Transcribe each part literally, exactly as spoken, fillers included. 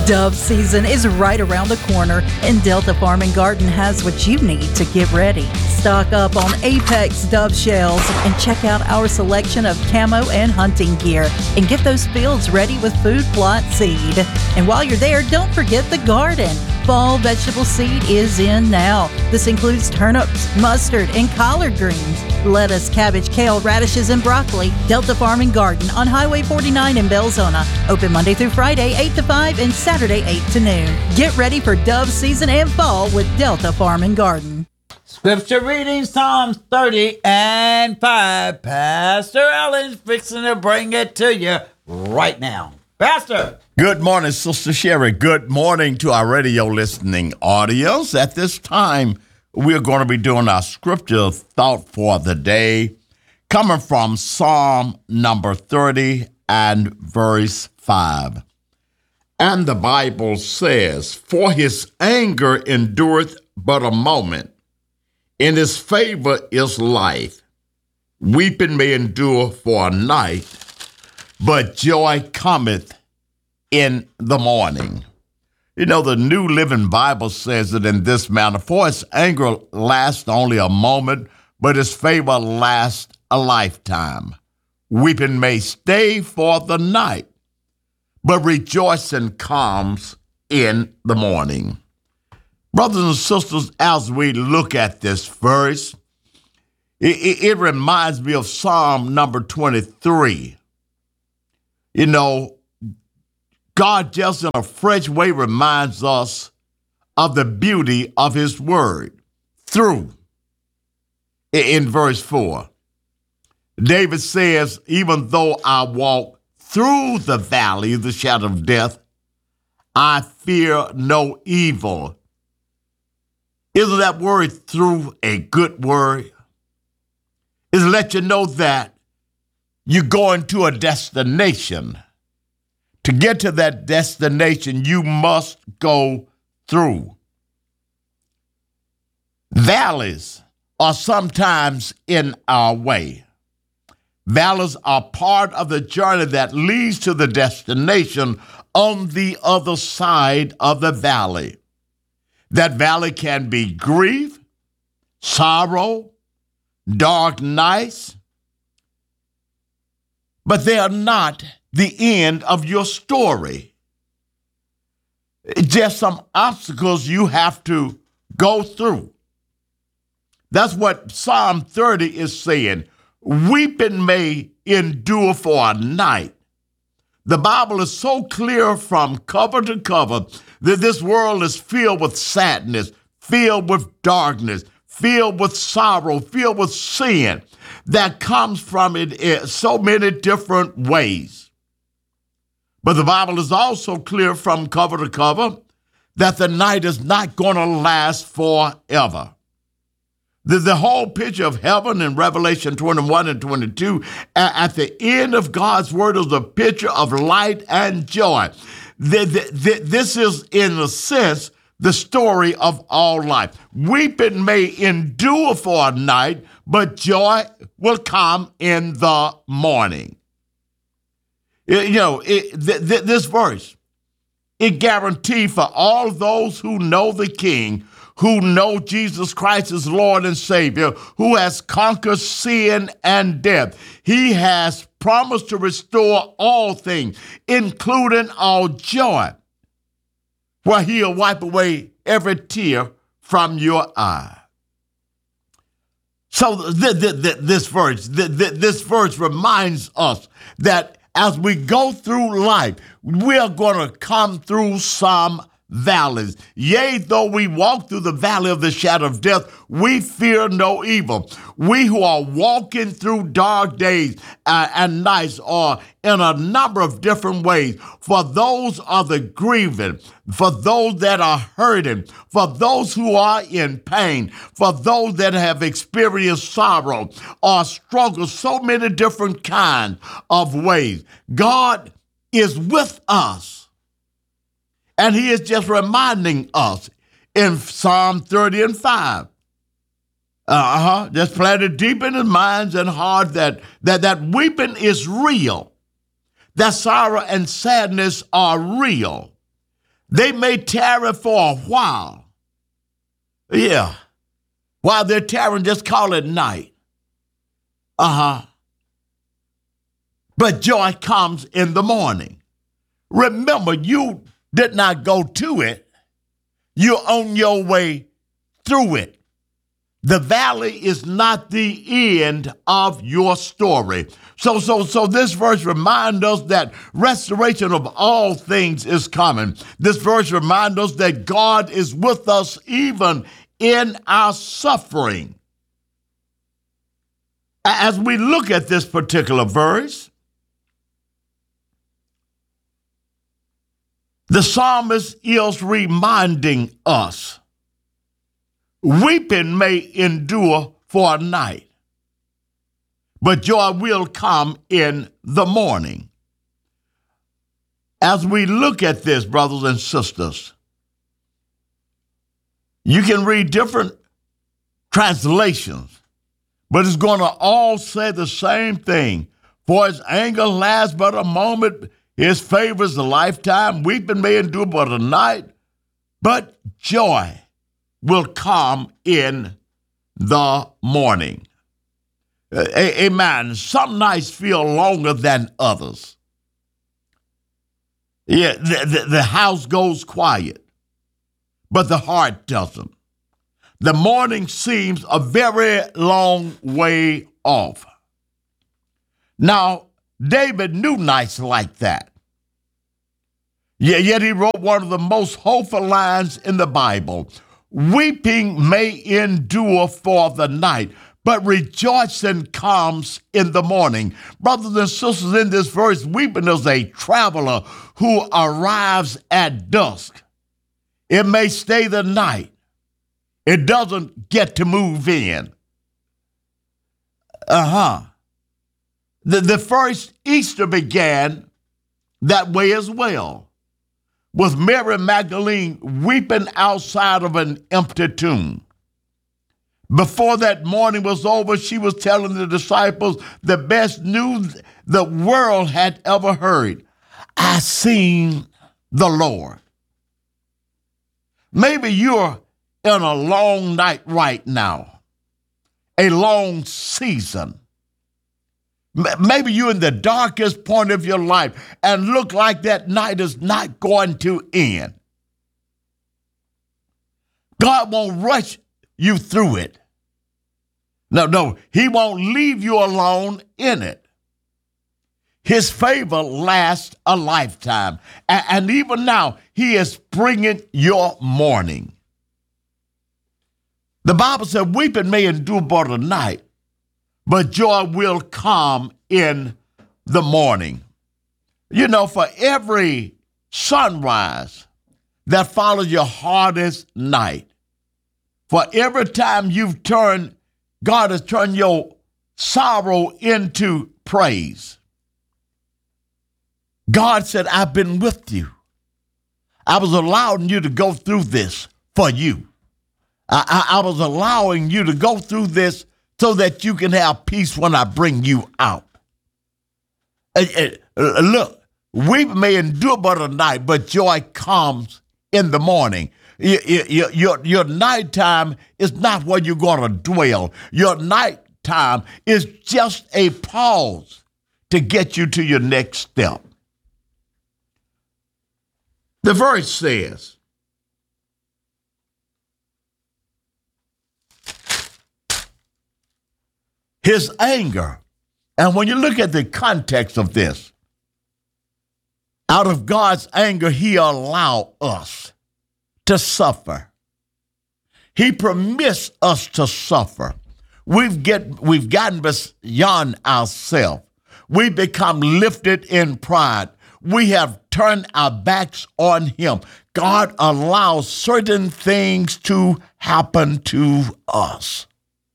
Dove season is right around the corner, and Delta Farm and Garden has what you need to get ready. Stock up on Apex Dove shells and check out our selection of camo and hunting gear, and get those fields ready with food plot seed. And while you're there, don't forget the garden. Fall vegetable seed is in now. This includes turnips, mustard, and collard greens, lettuce, cabbage, kale, radishes, and broccoli. Delta Farm and Garden on Highway forty-nine in Belzona. Open Monday through Friday, eight to five, and Saturday, eight to noon. Get ready for Dove season and fall with Delta Farm and Garden. Scripture reading, Psalms thirty and five. Pastor Allen's fixing to bring it to you right now. Pastor. Good morning, Sister Sherry. Good morning to our radio listening audience. At this time, we're going to be doing our scripture thought for the day, coming from Psalm number thirty and verse five. And the Bible says, "For his anger endureth but a moment, in his favor is life. Weeping may endure for a night, but joy cometh in the morning." You know, the New Living Bible says it in this manner: "For his anger lasts only a moment, but his favor lasts a lifetime. Weeping may stay for the night, but rejoicing comes in the morning." Brothers and sisters, as we look at this verse, it, it, it reminds me of Psalm number twenty-three. You know, God just in a fresh way reminds us of the beauty of his word through. In verse four, David says, "Even though I walk through the valley of the shadow of death, I fear no evil." Isn't that word "through" a good word? It's let you know that you're going to a destination. To get to that destination, you must go through. Valleys are sometimes in our way. Valleys are part of the journey that leads to the destination on the other side of the valley. That valley can be grief, sorrow, dark nights, but they are not the end of your story. Just some obstacles you have to go through. That's what Psalm thirty is saying. Weeping may endure for a night. The Bible is so clear from cover to cover that this world is filled with sadness, filled with darkness, filled with sorrow, filled with sin that comes from it in so many different ways. But the Bible is also clear from cover to cover that the night is not going to last forever. The, the whole picture of heaven in Revelation twenty-one and twenty-two, at the end of God's word, is a picture of light and joy. The, the, the, this is, in a sense, the story of all life. Weeping may endure for a night, but joy will come in the morning. You know, it, th- th- this verse, it guarantees for all those who know the King, who know Jesus Christ as Lord and Savior, who has conquered sin and death. He has promised to restore all things, including our joy, where he'll wipe away every tear from your eye. So th- th- th- this verse, th- th- this verse reminds us that as we go through life, we are going to come through some valleys. Yea, though we walk through the valley of the shadow of death, we fear no evil. We who are walking through dark days uh, and nights are in a number of different ways. For those are the grieving, for those that are hurting, for those who are in pain, for those that have experienced sorrow or struggle, so many different kinds of ways. God is with us. And he is just reminding us in Psalm thirty and five. Uh-huh. Just planted deep in his minds and heart that, that, that weeping is real. That sorrow and sadness are real. They may tarry for a while. Yeah. While they're tarrying, just call it night. Uh-huh. But joy comes in the morning. Remember, you did not go to it. You're on your way through it. The valley is not the end of your story. So, so, so this verse reminds us that restoration of all things is coming. This verse reminds us that God is with us even in our suffering. As we look at this particular verse, the psalmist is reminding us, weeping may endure for a night, but joy will come in the morning. As we look at this, brothers and sisters, you can read different translations, but it's going to all say the same thing. For his anger lasts but a moment, his favor is a lifetime. Weeping may endure but a night, but joy will come in the morning. Uh, amen. Some nights feel longer than others. Yeah, the, the, the house goes quiet, but the heart doesn't. The morning seems a very long way off. Now, David knew nights like that. Yet he wrote one of the most hopeful lines in the Bible. Weeping may endure for the night, but rejoicing comes in the morning. Brothers and sisters, in this verse, weeping is a traveler who arrives at dusk. It may stay the night. It doesn't get to move in. Uh-huh. The, the first Easter began that way as well, with Mary Magdalene weeping outside of an empty tomb. Before that morning was over, she was telling the disciples the best news the world had ever heard. I seen the Lord. Maybe you're in a long night right now, a long season. Maybe you're in the darkest point of your life and look like that night is not going to end. God won't rush you through it. No, no, he won't leave you alone in it. His favor lasts a lifetime. And even now, he is bringing your morning. The Bible said, weeping may endure but a night, but joy will come in the morning. You know, for every sunrise that follows your hardest night, for every time you've turned, God has turned your sorrow into praise. God said, I've been with you. I was allowing you to go through this for you. I, I, I was allowing you to go through this so that you can have peace when I bring you out. Uh, uh, look, we may endure but a night, but joy comes in the morning. Your, your, your, your nighttime is not where you're going to dwell. Your nighttime is just a pause to get you to your next step. The verse says, his anger, and when you look at the context of this, out of God's anger, he allowed us to suffer. He permits us to suffer. We've get we've gotten beyond ourselves. We become lifted in pride. We have turned our backs on him. God allows certain things to happen to us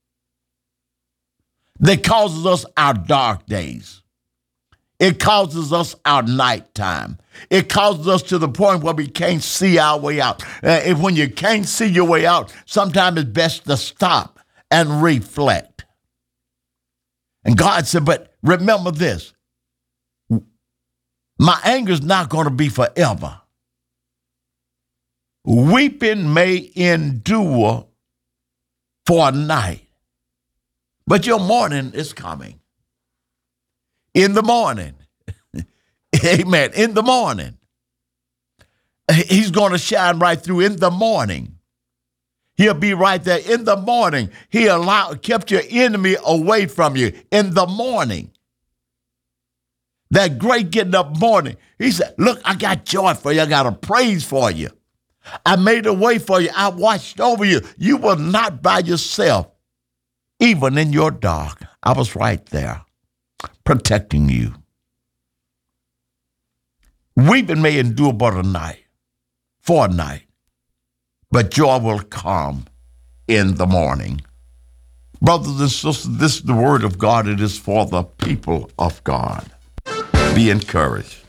that causes us our dark days. It causes us our nighttime. It causes us to the point where we can't see our way out. Uh, if when you can't see your way out, sometimes it's best to stop and reflect. And God said, but remember this, my anger is not going to be forever. Weeping may endure for a night, but your morning is coming. In the morning, amen, in the morning, he's going to shine right through in the morning. He'll be right there in the morning. He allowed, kept your enemy away from you in the morning. That great getting up morning. He said, look, I got joy for you. I got a praise for you. I made a way for you. I watched over you. You were not by yourself. Even in your dark, I was right there protecting you. Weeping may endure but a night, for a night, but joy will come in the morning. Brothers and sisters, this is the word of God. It is for the people of God. Be encouraged.